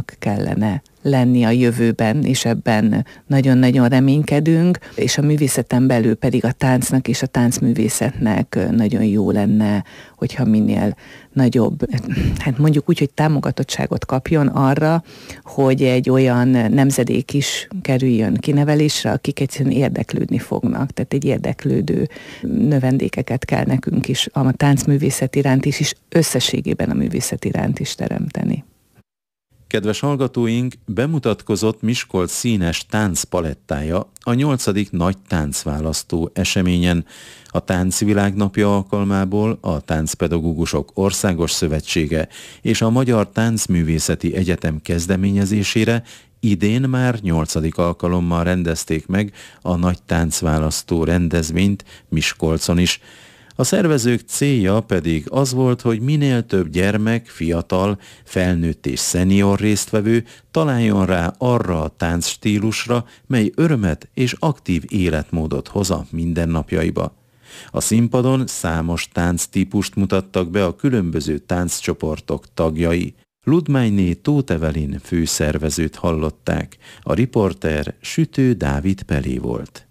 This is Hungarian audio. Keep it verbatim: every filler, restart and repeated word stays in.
táncnak kellene lenni a jövőben, és ebben nagyon-nagyon reménykedünk, és a művészeten belül pedig a táncnak és a táncművészetnek nagyon jó lenne, hogyha minél nagyobb, hát mondjuk úgy, hogy támogatottságot kapjon arra, hogy egy olyan nemzedék is kerüljön kinevelésre, akik egyszerűen érdeklődni fognak. Tehát egy érdeklődő növendékeket kell nekünk is a táncművészet iránt is, és összességében a művészet iránt is teremteni. Kedves hallgatóink, bemutatkozott Miskolc színes táncpalettája a nyolcadik nagy táncválasztó eseményen. A Táncvilágnapja alkalmából a Táncpedagógusok Országos Szövetsége és a Magyar Táncművészeti Egyetem kezdeményezésére idén már nyolcadik alkalommal rendezték meg a nagy táncválasztó rendezvényt Miskolcon is. A szervezők célja pedig az volt, hogy minél több gyermek, fiatal, felnőtt és szenior résztvevő találjon rá arra a táncstílusra, mely örömet és aktív életmódot hoz a mindennapjaiba. A színpadon számos tánctípust mutattak be a különböző tánccsoportok tagjai. Ludmányné Tóth Evelyn főszervezőt hallották, a riporter Sütő Dávid Pelé volt.